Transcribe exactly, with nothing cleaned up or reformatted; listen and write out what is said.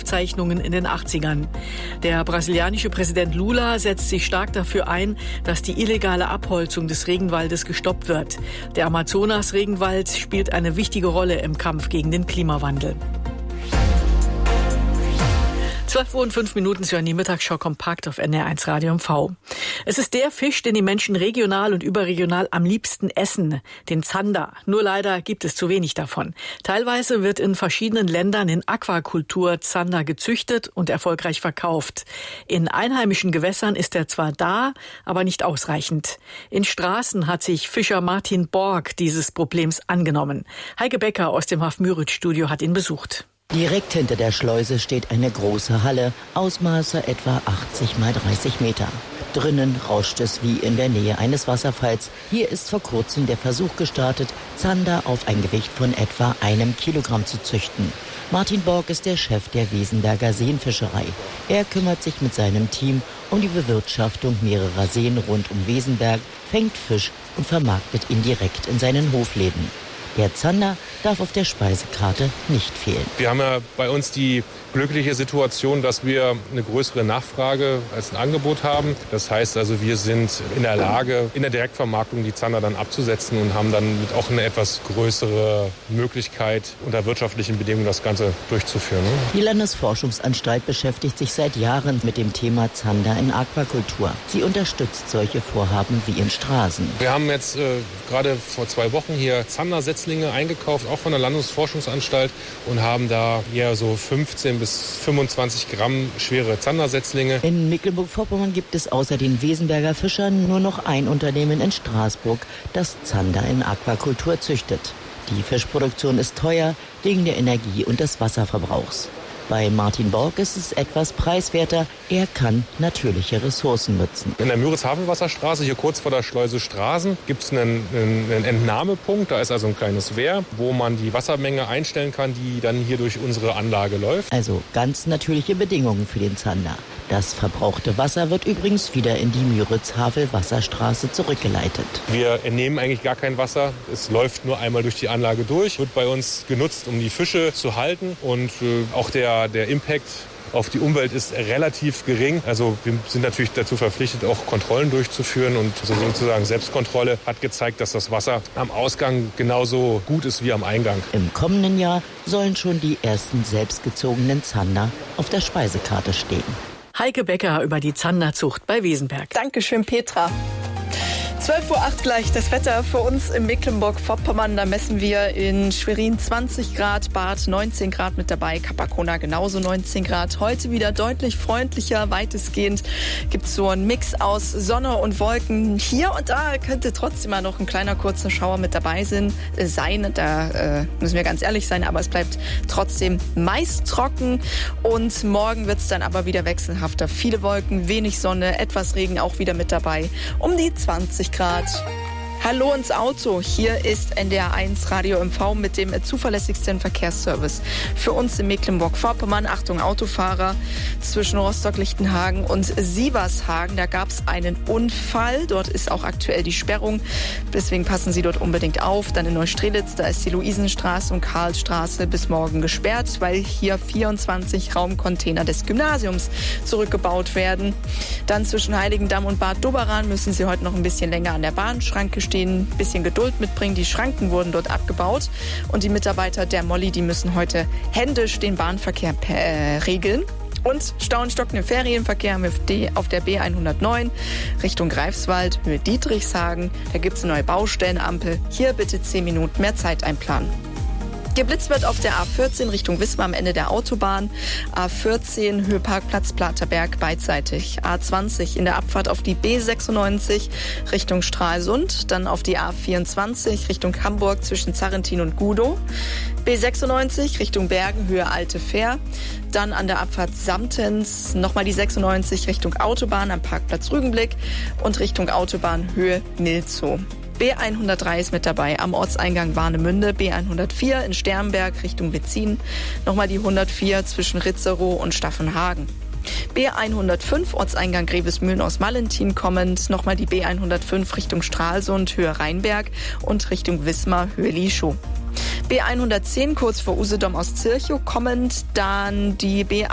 Aufzeichnungen in den achtzigern. Der brasilianische Präsident Lula setzt sich stark dafür ein, dass die illegale Abholzung des Regenwaldes gestoppt wird. Der Amazonas-Regenwald spielt eine wichtige Rolle im Kampf gegen den Klimawandel. zwölf Uhr und fünf Minuten, Sie hören die Mittagsschau kompakt auf N D R eins Radio M V. Es ist der Fisch, den die Menschen regional und überregional am liebsten essen, den Zander. Nur leider gibt es zu wenig davon. Teilweise wird in verschiedenen Ländern in Aquakultur Zander gezüchtet und erfolgreich verkauft. In einheimischen Gewässern ist er zwar da, aber nicht ausreichend. In Straßen hat sich Fischer Martin Borg dieses Problems angenommen. Heike Becker aus dem Hafmüritz-Studio hat ihn besucht. Direkt hinter der Schleuse steht eine große Halle, Ausmaße etwa achtzig mal dreißig Meter. Drinnen rauscht es wie in der Nähe eines Wasserfalls. Hier ist vor kurzem der Versuch gestartet, Zander auf ein Gewicht von etwa einem Kilogramm zu züchten. Martin Borg ist der Chef der Wesenberger Seenfischerei. Er kümmert sich mit seinem Team um die Bewirtschaftung mehrerer Seen rund um Wesenberg, fängt Fisch und vermarktet ihn direkt in seinen Hofläden. Der Zander darf auf der Speisekarte nicht fehlen. Wir haben ja bei uns die glückliche Situation, dass wir eine größere Nachfrage als ein Angebot haben. Das heißt also, wir sind in der Lage, in der Direktvermarktung die Zander dann abzusetzen und haben dann auch eine etwas größere Möglichkeit, unter wirtschaftlichen Bedingungen das Ganze durchzuführen. Die Landesforschungsanstalt beschäftigt sich seit Jahren mit dem Thema Zander in Aquakultur. Sie unterstützt solche Vorhaben wie in Straßen. Wir haben jetzt äh, gerade vor zwei Wochen hier Zandersetzlinge eingekauft, auch von der Landesforschungsanstalt, und haben da hier so fünfzehn bis fünfundzwanzig Gramm schwere Zandersetzlinge. In Mecklenburg-Vorpommern gibt es außer den Wesenberger Fischern nur noch ein Unternehmen in Straßburg, das Zander in Aquakultur züchtet. Die Fischproduktion ist teuer wegen der Energie- und des Wasserverbrauchs. Bei Martin Borg ist es etwas preiswerter. Er kann natürliche Ressourcen nutzen. In der Müritz-Hafenwasserstraße, hier kurz vor der Schleuse Straßen, gibt es einen, einen Entnahmepunkt. Da ist also ein kleines Wehr, wo man die Wassermenge einstellen kann, die dann hier durch unsere Anlage läuft. Also ganz natürliche Bedingungen für den Zander. Das verbrauchte Wasser wird übrigens wieder in die Müritz-Havel-Wasserstraße zurückgeleitet. Wir entnehmen eigentlich gar kein Wasser. Es läuft nur einmal durch die Anlage durch, wird bei uns genutzt, um die Fische zu halten. Und äh, auch der, der Impact auf die Umwelt ist relativ gering. Also wir sind natürlich dazu verpflichtet, auch Kontrollen durchzuführen. Und also sozusagen Selbstkontrolle hat gezeigt, dass das Wasser am Ausgang genauso gut ist wie am Eingang. Im kommenden Jahr sollen schon die ersten selbstgezogenen Zander auf der Speisekarte stehen. Heike Becker über die Zanderzucht bei Wesenberg. Dankeschön, Petra. zwölf Uhr acht gleich das Wetter für uns in Mecklenburg-Vorpommern. Da messen wir in Schwerin zwanzig Grad, Bad neunzehn Grad mit dabei, Capacona genauso neunzehn Grad. Heute wieder deutlich freundlicher, weitestgehend gibt es so einen Mix aus Sonne und Wolken. Hier und da könnte trotzdem mal noch ein kleiner kurzer Schauer mit dabei sein. Da äh, müssen wir ganz ehrlich sein, aber es bleibt trotzdem meist trocken. Und morgen wird es dann aber wieder wechselhafter. Viele Wolken, wenig Sonne, etwas Regen auch wieder mit dabei. Um die zwanzig Grad. Hallo ins Auto, hier ist N D R eins Radio M V mit dem zuverlässigsten Verkehrsservice für uns in Mecklenburg-Vorpommern. Achtung Autofahrer, zwischen Rostock-Lichtenhagen und Sievershagen, da gab es einen Unfall. Dort ist auch aktuell die Sperrung, deswegen passen Sie dort unbedingt auf. Dann in Neustrelitz, da ist die Luisenstraße und Karlstraße bis morgen gesperrt, weil hier vierundzwanzig Raumcontainer des Gymnasiums zurückgebaut werden. Dann zwischen Heiligendamm und Bad Doberan müssen Sie heute noch ein bisschen länger an der Bahnschranke stehen. Ein bisschen Geduld mitbringen. Die Schranken wurden dort abgebaut und die Mitarbeiter der Molly, die müssen heute händisch den Bahnverkehr äh, regeln. Und Stau und Stocken im Ferienverkehr haben wir auf der B hundertneun Richtung Greifswald, Höhe Dietrichshagen. Da gibt es eine neue Baustellenampel. Hier bitte zehn Minuten mehr Zeit einplanen. Geblitzt wird auf der A vierzehn Richtung Wismar am Ende der Autobahn. A vierzehn Höhe Parkplatz Platerberg beidseitig. A zwanzig in der Abfahrt auf die B sechsundneunzig Richtung Stralsund. Dann auf die A vierundzwanzig Richtung Hamburg zwischen Zarrentin und Gudow. B sechsundneunzig Richtung Bergen Höhe Alte Fähr. Dann an der Abfahrt Samtens nochmal die sechsundneunzig Richtung Autobahn am Parkplatz Rügenblick und Richtung Autobahn Höhe Milzow. B hundertdrei ist mit dabei am Ortseingang Warnemünde, B hundertvier in Sternberg Richtung Wetzin, nochmal die hundertvier zwischen Ritzerow und Staffenhagen. B hundertfünf Ortseingang Grevesmühlen aus Mallentin kommend, nochmal die B hundertfünf Richtung Stralsund, Höhe Rheinberg und Richtung Wismar, Höhe Lischow. B hundertzehn kurz vor Usedom aus Zirchow kommend, dann die B